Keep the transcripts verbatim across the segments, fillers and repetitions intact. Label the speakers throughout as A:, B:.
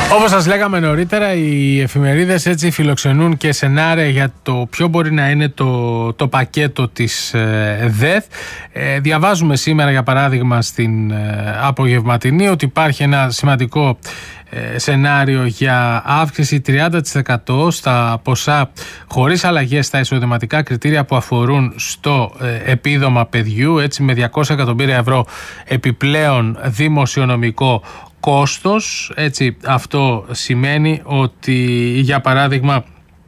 A: Όπως σας λέγαμε νωρίτερα, οι εφημερίδες έτσι φιλοξενούν και σενάρια για το ποιο μπορεί να είναι το, το πακέτο της ε, ΔΕΘ. Ε, διαβάζουμε σήμερα για παράδειγμα στην ε, απογευματινή ότι υπάρχει ένα σημαντικό ε, σενάριο για αύξηση τριάντα τοις εκατό στα ποσά χωρίς αλλαγές στα εισοδηματικά κριτήρια που αφορούν στο ε, επίδομα παιδιού, έτσι με διακόσια εκατομμύρια ευρώ επιπλέον δημοσιονομικό κόστος. Έτσι, αυτό σημαίνει ότι για παράδειγμα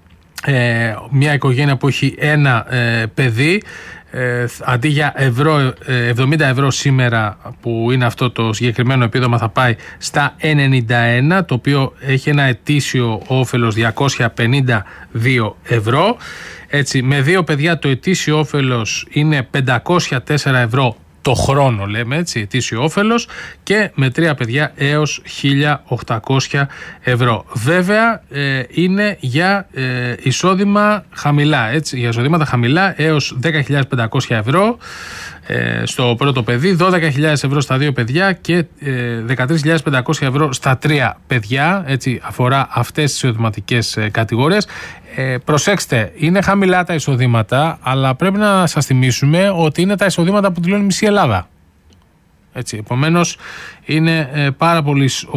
A: ε, μια οικογένεια που έχει ένα ε, παιδί ε, αντί για ευρώ, ε, εβδομήντα ευρώ σήμερα που είναι αυτό το συγκεκριμένο επίδομα θα πάει στα ενενήντα ένα, το οποίο έχει ένα ετήσιο όφελος διακόσια πενήντα δύο ευρώ. Έτσι, με δύο παιδιά το ετήσιο όφελος είναι πεντακόσια τέσσερα ευρώ το χρόνο, λέμε έτσι, ετήσιο όφελος, και με τρία παιδιά έως χίλια οκτακόσια ευρώ. Βέβαια ε, είναι για ε, εισόδημα χαμηλά, έτσι, για εισοδήματα χαμηλά έως δέκα χιλιάδες πεντακόσια ευρώ ε, στο πρώτο παιδί, δώδεκα χιλιάδες ευρώ στα δύο παιδιά και ε, δεκατρείς χιλιάδες πεντακόσια ευρώ στα τρία παιδιά. Έτσι αφορά αυτές τις εισοδηματικές ε, κατηγορίες. Ε, προσέξτε, είναι χαμηλά τα εισοδήματα, αλλά πρέπει να σας θυμίσουμε ότι είναι τα εισοδήματα που δηλώνει μισή Ελλάδα. Έτσι, επομένως είναι ε, πάρα πολύ ο,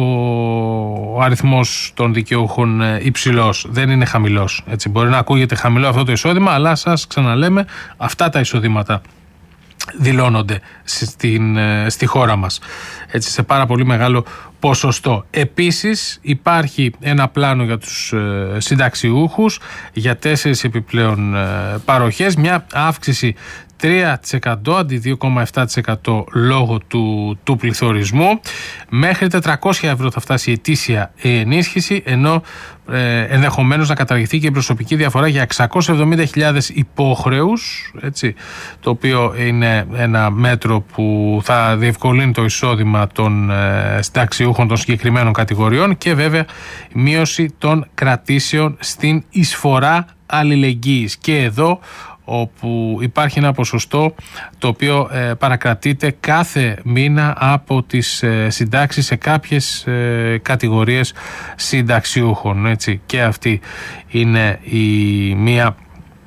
A: ο αριθμός των δικαιούχων ε, υψηλός, δεν είναι χαμηλός. Έτσι, μπορεί να ακούγεται χαμηλό αυτό το εισόδημα, αλλά σας ξαναλέμε, αυτά τα εισοδήματα δηλώνονται στην, ε, στη χώρα μας, έτσι, σε πάρα πολύ μεγάλο ποσοστό. Επίσης υπάρχει ένα πλάνο για τους ε, συνταξιούχους για τέσσερις επιπλέον ε, παροχές, μια αύξηση τρία τοις εκατό αντί δύο κόμμα επτά τοις εκατό λόγω του, του πληθωρισμού. Μέχρι τετρακόσια ευρώ θα φτάσει η ετήσια ενίσχυση, ενώ ε, ενδεχομένως να καταργηθεί και η προσωπική διαφορά για εξακόσιες εβδομήντα χιλιάδες υπόχρεους, έτσι, το οποίο είναι ένα μέτρο που θα διευκολύνει το εισόδημα των ε, συνταξιούχων των συγκεκριμένων κατηγοριών, και βέβαια μείωση των κρατήσεων στην εισφορά αλληλεγγύης. Και εδώ όπου υπάρχει ένα ποσοστό το οποίο ε, παρακρατείται κάθε μήνα από τις ε, συντάξεις σε κάποιες ε, κατηγορίες συνταξιούχων, έτσι. Και αυτή είναι η μία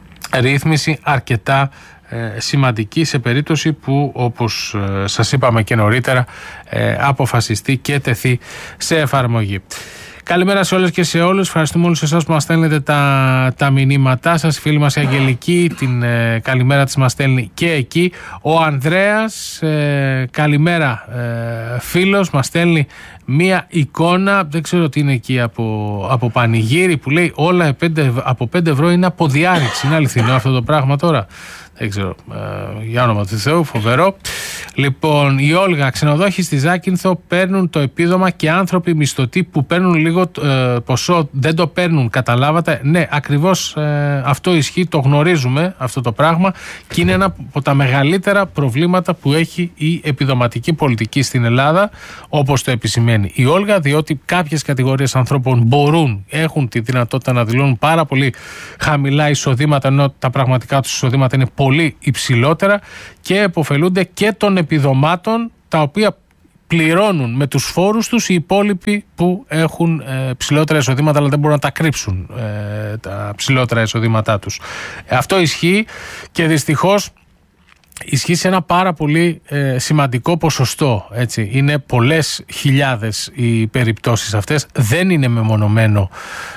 A: ρύθμιση αρκετά ε, σημαντική σε περίπτωση που, όπως ε, σας είπαμε και νωρίτερα, ε, αποφασιστεί και τεθεί σε εφαρμογή. Καλημέρα σε όλες και σε όλους. Ευχαριστούμε όλους εσάς που μας στέλνετε τα, τα μηνύματά σας. Η φίλη μας η Αγγελική, την ε, καλημέρα της μας στέλνει και εκεί. Ο Ανδρέας, ε, καλημέρα ε, φίλος, μας στέλνει μία εικόνα, δεν ξέρω τι είναι εκεί, από, από πανηγύρι, που λέει όλα πέντε, από πέντε ευρώ είναι από διάρρηξη. Είναι αληθινό αυτό το πράγμα τώρα? Δεν ξέρω, ε, για όνομα του Θεού, φοβερό. Λοιπόν, η Όλγα, ξενοδόχοι στη Ζάκυνθο παίρνουν το επίδομα και άνθρωποι μισθωτοί που παίρνουν λίγο ε, ποσό δεν το παίρνουν, καταλάβατε? Ναι, ακριβώς ε, αυτό ισχύει, το γνωρίζουμε αυτό το πράγμα, και είναι ένα από τα μεγαλύτερα προβλήματα που έχει η επιδοματική πολιτική στην Ελλάδα, όπως το επισημαίνει η Όλγα, διότι κάποιες κατηγορίες ανθρώπων μπορούν, έχουν τη δυνατότητα να δηλώνουν πάρα πολύ χαμηλά εισοδήματα, ενώ τα πραγματικά τους εισοδήματα είναι πολύ υψηλότερα, και επωφελούνται και των επιδομάτων τα οποία πληρώνουν με τους φόρους τους οι υπόλοιποι που έχουν ε, ψηλότερα εισοδήματα, αλλά δεν μπορούν να τα κρύψουν ε, τα ψηλότερα εισοδήματά τους. Ε, αυτό ισχύει, και δυστυχώς ισχύει σε ένα πάρα πολύ ε, σημαντικό ποσοστό, έτσι. Είναι πολλές χιλιάδες οι περιπτώσεις αυτές, δεν είναι μεμονωμένο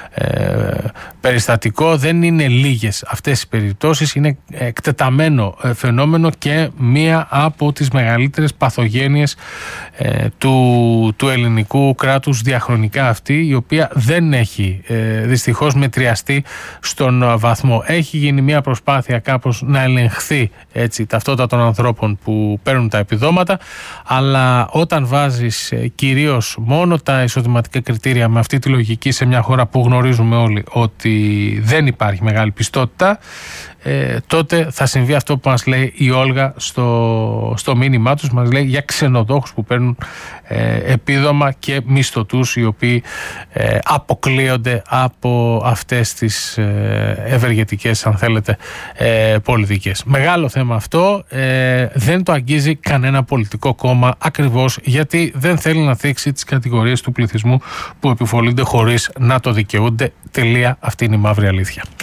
A: ε, περιστατικό, δεν είναι λίγες αυτές οι περιπτώσεις, είναι εκτεταμένο ε, φαινόμενο και μία από τις μεγαλύτερες παθογένειες ε, του, του ελληνικού κράτους διαχρονικά αυτή, η οποία δεν έχει ε, δυστυχώς μετριαστεί στον βαθμό. Έχει γίνει μία προσπάθεια κάπως να ελεγχθεί, έτσι, ταυτότητα των ανθρώπων που παίρνουν τα επιδόματα, αλλά όταν βάζεις ε, κυρίως μόνο τα εισοδηματικά κριτήρια με αυτή τη λογική σε μια χώρα που γνωρίζει γνωρίζουμε όλοι ότι δεν υπάρχει μεγάλη πιστότητα, ε, τότε θα συμβεί αυτό που μας λέει η Όλγα στο, στο μήνυμά τους. Μας λέει για ξενοδόχους που παίρνουν ε, επίδομα και μισθωτούς οι οποίοι ε, αποκλείονται από αυτές τις ε, ευεργετικές, αν θέλετε, ε, πολιτικές. Μεγάλο θέμα αυτό, ε, δεν το αγγίζει κανένα πολιτικό κόμμα, ακριβώς γιατί δεν θέλει να θίξει τις κατηγορίες του πληθυσμού που επιφολούνται χωρίς να το δικαιούνται. Τελεία, αυτή είναι η μαύρη αλήθεια.